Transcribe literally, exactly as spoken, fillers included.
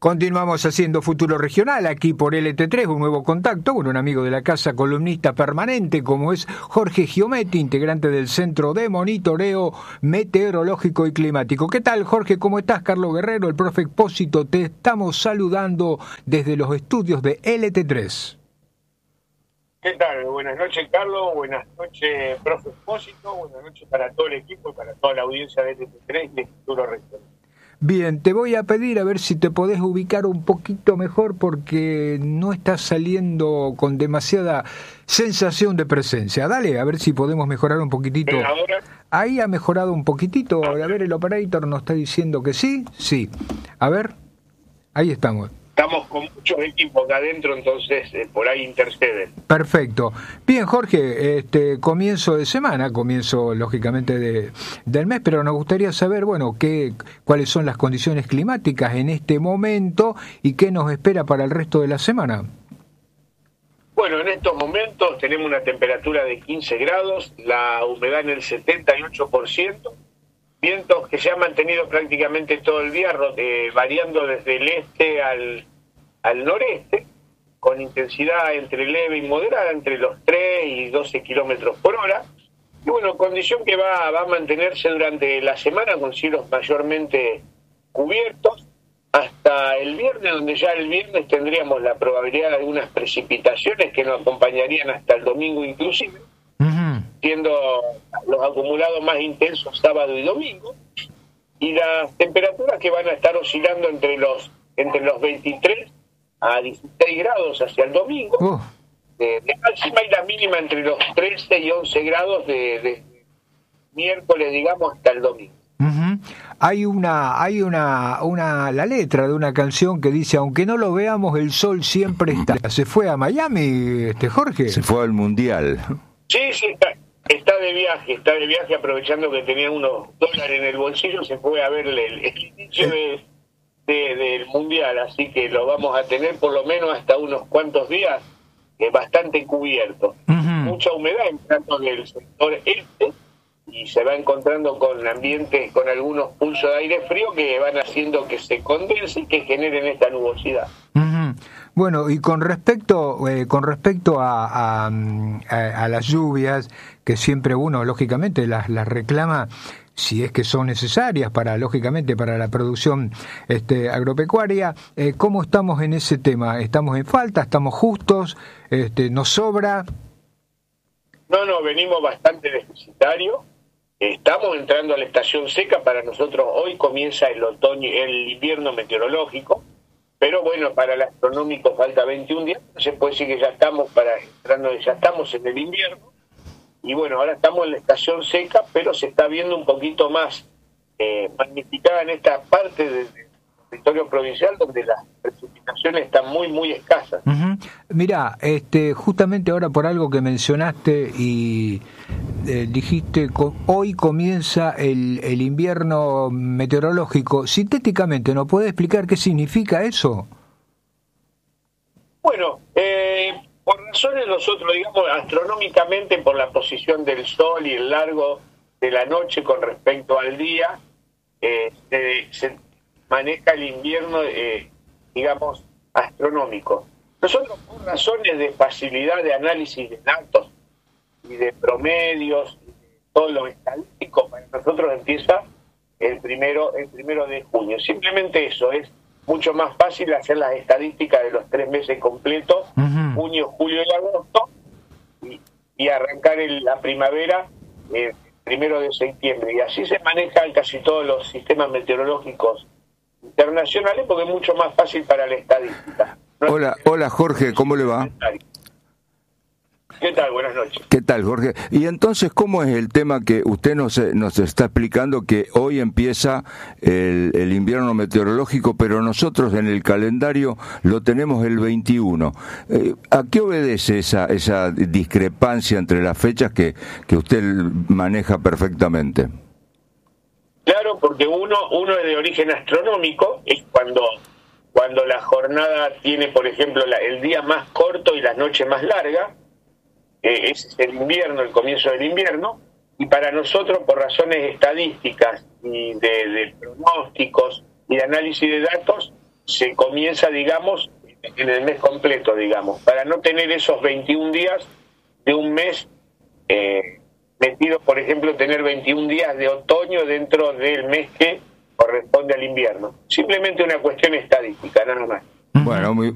Continuamos haciendo Futuro Regional aquí por L T tres, un nuevo contacto con un amigo de la casa, columnista permanente como es Jorge Giometti, integrante del Centro de Monitoreo Meteorológico y Climático. ¿Qué tal, Jorge? ¿Cómo estás? Carlos Guerrero, el profe Expósito, te estamos saludando desde los estudios de L T tres. ¿Qué tal? Buenas noches, Carlos. Buenas noches, profe Expósito. Buenas noches para todo el equipo y para toda la audiencia de L T tres y de Futuro Regional. Bien, te voy a pedir a ver si te podés ubicar un poquito mejor porque no estás saliendo con demasiada sensación de presencia. Dale, a ver si podemos mejorar un poquitito. ¿Ahora? Ahí ha mejorado un poquitito. A ver, el operator nos está diciendo que sí. Sí. A ver, ahí estamos. Estamos con muchos equipos acá adentro, entonces eh, por ahí interceden. Perfecto. Bien, Jorge, este comienzo de semana, comienzo lógicamente de, del mes, pero nos gustaría saber, bueno, qué, cuáles son las condiciones climáticas en este momento y qué nos espera para el resto de la semana. Bueno, en estos momentos tenemos una temperatura de quince grados, la humedad en el setenta y ocho por ciento, vientos que se han mantenido prácticamente todo el día, eh, variando desde el este al, al noreste, con intensidad entre leve y moderada, entre los tres y doce kilómetros por hora. Y bueno, condición que va, va a mantenerse durante la semana con cielos mayormente cubiertos, hasta el viernes, donde ya el viernes tendríamos la probabilidad de algunas precipitaciones que nos acompañarían hasta el domingo inclusive, siendo los acumulados más intensos sábado y domingo, y las temperaturas que van a estar oscilando entre los entre los veintitrés a dieciséis grados hacia el domingo, uh. de, de máxima, y la mínima entre los trece y once grados de, de miércoles, digamos, hasta el domingo. Uh-huh. Hay una, hay una, una, la letra de una canción que dice: aunque no lo veamos, el sol siempre está. ¿Se fue a Miami, este Jorge? Se fue al Mundial. Sí, sí, está. Está de viaje, está de viaje aprovechando que tenía unos dólares en el bolsillo, se fue a ver el, el inicio de, de, del Mundial, así que lo vamos a tener por lo menos hasta unos cuantos días eh, bastante cubierto. Uh-huh. Mucha humedad en tanto del sector este, y se va encontrando con ambientes con algunos pulsos de aire frío que van haciendo que se condense y que generen esta nubosidad. Uh-huh. Bueno, y con respecto eh, con respecto a, a, a, a las lluvias, que siempre uno, lógicamente, las, las reclama si es que son necesarias para, lógicamente, para la producción este, agropecuaria, eh, ¿cómo estamos en ese tema? ¿Estamos en falta? ¿Estamos justos? Este, ¿nos sobra? No, no, venimos bastante deficitarios. Estamos entrando a la estación seca. Para nosotros hoy comienza el otoño, el invierno meteorológico. Pero bueno, para el astronómico falta veintiún días, se puede decir que ya estamos para entrando, ya estamos en el invierno. Y bueno, ahora estamos en la estación seca, pero se está viendo un poquito más eh, magnificada en esta parte del territorio provincial, donde las precipitaciones están muy, muy escasas. Uh-huh. Mirá, este, justamente ahora por algo que mencionaste y eh, dijiste, co- hoy comienza el, el invierno meteorológico. Sintéticamente, ¿nos puede explicar qué significa eso? Bueno, eh, por razones nosotros, digamos, astronómicamente, por la posición del sol y el largo de la noche con respecto al día, eh, se, se maneja el invierno, eh, digamos, astronómico. Nosotros, por razones de facilidad de análisis de datos y de promedios, y de todo lo estadístico, para nosotros empieza el primero, el primero de junio. Simplemente eso, es mucho más fácil hacer las estadísticas de los tres meses completos, uh-huh. junio, julio y agosto, y, y arrancar el, la primavera el eh, primero de septiembre. Y así se manejan casi todos los sistemas meteorológicos internacionales, porque es mucho más fácil para la estadística. ¿No? Hola, hola Jorge, ¿cómo le va? ¿Qué tal? Buenas noches. ¿Qué tal, Jorge? Y entonces, ¿cómo es el tema que usted nos, nos está explicando, que hoy empieza el, el invierno meteorológico, pero nosotros en el calendario lo tenemos el veintiuno? Eh, ¿A qué obedece esa, esa discrepancia entre las fechas que, que usted maneja perfectamente? Claro, porque uno, uno es de origen astronómico, es cuando, cuando la jornada tiene, por ejemplo, la, el día más corto y la noche más larga. Eh, ese es el invierno, el comienzo del invierno, y para nosotros, por razones estadísticas y de, de pronósticos y de análisis de datos, se comienza, digamos, en el mes completo, digamos, para no tener esos veintiún días de un mes eh, metidos, por ejemplo, tener veintiún días de otoño dentro del mes que corresponde al invierno. Simplemente una cuestión estadística, nada más. Bueno, muy